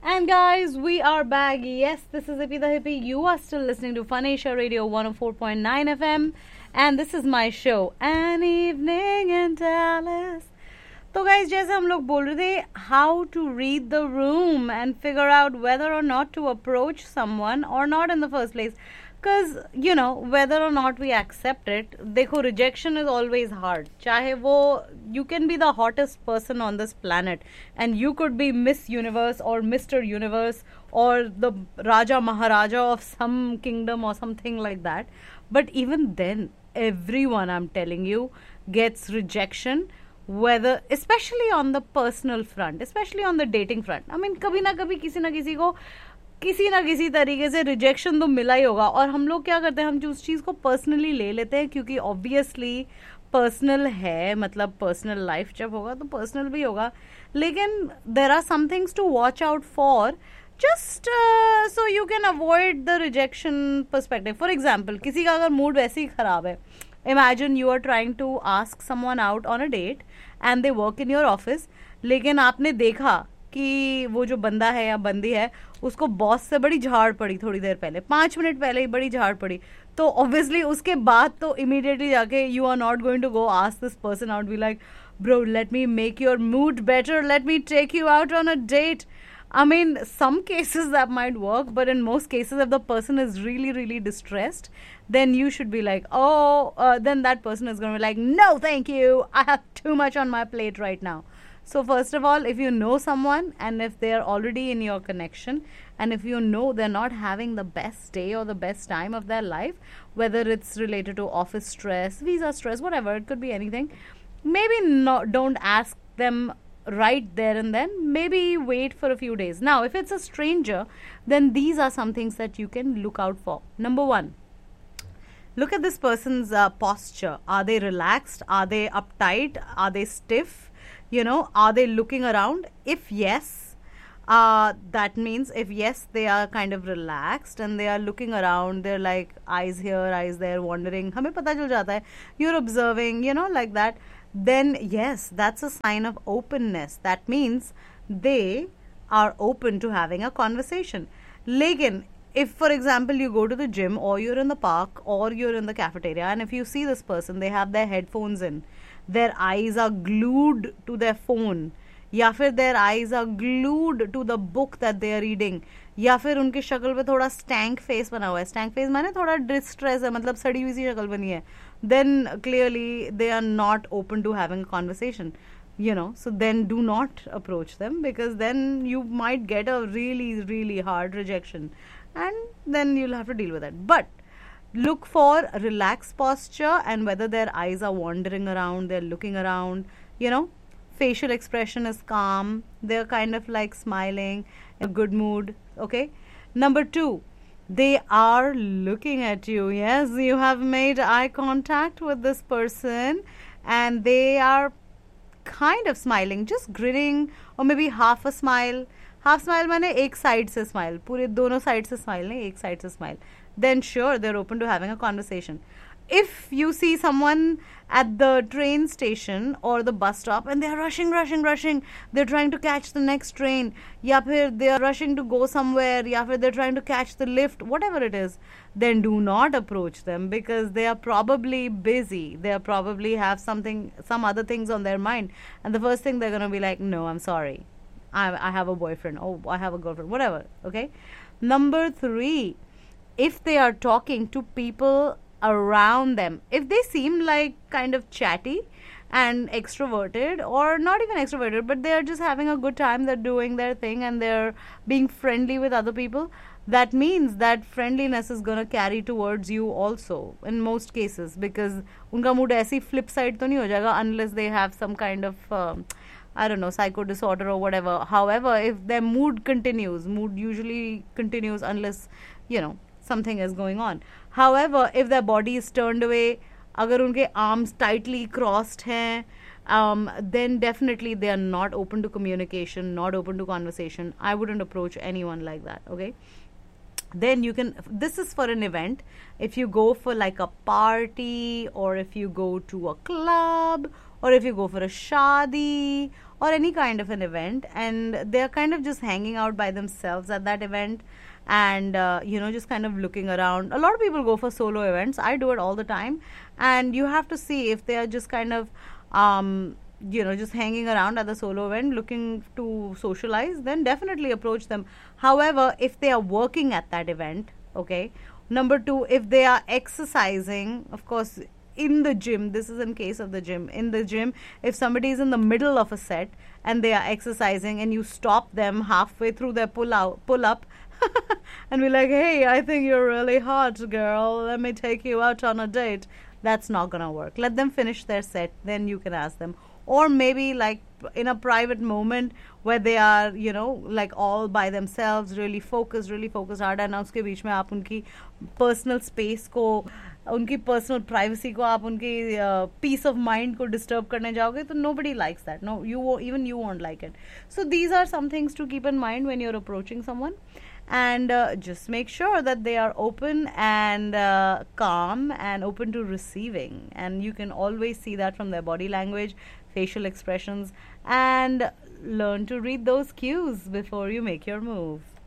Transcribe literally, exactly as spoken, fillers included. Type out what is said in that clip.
And guys, we are back. Yes, this is Hippie the Hippie. You are still listening to Fun Asia Radio one oh four point nine F M. And this is my show, An Evening in Dallas. तो guys, जैसे हम लोग बोल रहे थे, how to read the room and figure out whether or not to approach someone or not in the first place. Because, you know, whether or not we accept it, देखो, rejection is always hard. चाहे वो, you can be the hottest person on this planet and you could be Miss Universe or Mister Universe or the Raja Maharaja of some kingdom or something like that. But even then, everyone, I'm telling you, gets rejection. Whether, especially on the personal front, especially on the dating front. I mean, कभी ना कभी किसी ना किसी को किसी ना किसी तरीके से रिजेक्शन तो मिला ही होगा. और हम लोग क्या करते हैं, हम जो उस चीज़ को पर्सनली ले लेते हैं क्योंकि ऑब्वियसली पर्सनल है, मतलब पर्सनल लाइफ जब होगा तो पर्सनल भी होगा. लेकिन there are some things to watch out for just so you can avoid the rejection perspective. For example, किसी का अगर मूड वैसे ही खराब है, imagine you are trying to ask someone out on a date and they work in your office, लेकिन आपने देखा कि वो जो बंदा है या बंदी है उसको बॉस से बड़ी झाड़ पड़ी थोड़ी देर पहले, पाँच मिनट पहले ही बड़ी झाड़ पड़ी. तो ऑब्वियसली उसके बाद तो इमीडिएटली जाके you are not going to go ask this person out, be like bro let me make your mood better, let me take you out on a date. I mean, some cases that might work, but in most cases, if the person is really, really distressed, then you should be like, oh, uh, then that person is going to be like, no, thank you. I have too much on my plate right now. So first of all, if you know someone and if they are already in your connection and if you know they're not having the best day or the best time of their life, whether it's related to office stress, visa stress, whatever, it could be anything, maybe not, don't ask them right there and then. Maybe wait for a few days. Now, if it's a stranger, then these are some things that you can look out for. Number one, look at this person's uh, posture. Are they relaxed? Are they uptight? Are they stiff? You know, are they looking around? If yes, uh, that means if yes, they are kind of relaxed and they are looking around, they're like eyes here, eyes there, wandering. हमें पता चल जाता है. You're observing, you know, like that. Then yes, that's a sign of openness. That means they are open to having a conversation. Lekin, if for example you go to the gym or you're in the park or you're in the cafeteria and if you see this person, they have their headphones in, their eyes are glued to their phone, या फिर their eyes are glued to the book that they are reading, या फिर उनकी शक्ल पे थोड़ा stank face बना हुआ है. stank face माने थोड़ा distress है, मतलब सड़ी हुई सी शक्ल बनी है. Then clearly they are not open to having a conversation, you know. So then do not approach them because then you might get a really, really hard rejection and then you'll have to deal with it. But look for relaxed posture and whether their eyes are wandering around, they're looking around, you know. Facial expression is calm, they're kind of like smiling, in a good mood, okay. Number two, they are looking at you. Yes, you have made eye contact with this person and they are kind of smiling, just grinning or maybe half a smile. Half smile माने एक side से smile, पूरे दोनों side से smile नहीं, एक side से smile. Then sure, they're open to having a conversation. If you see someone at the train station or the bus stop and they're rushing, rushing, rushing, they're trying to catch the next train, या फिर they're rushing to go somewhere, या फिर they're trying to catch the lift, whatever it is, then do not approach them because they are probably busy. They are probably have something, some other things on their mind. And the first thing they're going to be like, no, I'm sorry. I, I have a boyfriend. Oh, I have a girlfriend. Whatever. Okay. Number three, if they are talking to people around them, if they seem like kind of chatty and extroverted or not even extroverted but they are just having a good time, they're doing their thing and they're being friendly with other people, that means that friendliness is going to carry towards you also in most cases because unka mood aisi flip side to nahi ho jayega unless they have some kind of um, I don't know, psycho disorder or whatever. However, if their mood continues, mood usually continues unless, you know, something is going on. However, if their body is turned away, agar unke arms tightly crossed hain, um, then definitely they are not open to communication, not open to conversation. I wouldn't approach anyone like that, okay? Then you can, this is for an event. If you go for like a party or if you go to a club or if you go for a shadi or any kind of an event, and they're kind of just hanging out by themselves at that event, and uh, you know, just kind of looking around. A lot of people go for solo events. I do it all the time, and you have to see if they are just kind of um, you know, just hanging around at the solo event looking to socialize, then definitely approach them. However, if they are working at that event, okay, number two, if they are exercising, of course, in the gym, this is in case of the gym, in the gym, if somebody is in the middle of a set and they are exercising and you stop them halfway through their pull out pull up and be like, hey, I think you're really hot, girl, let me take you out on a date, that's not gonna work. Let them finish their set, then you can ask them. Or maybe like in a private moment where they are, you know, like all by themselves, really focused, really focused hard, and उसके बीच में आप उनकी personal space को, उनकी personal privacy को, आप उनकी uh, peace of mind को disturb करने जाओगे, तो nobody likes that. No, you won't, even you won't like it. So these are some things to keep in mind when you're approaching someone. And uh, just make sure that they are open and uh, calm and open to receiving. And you can always see that from their body language, facial expressions, and learn to read those cues before you make your move.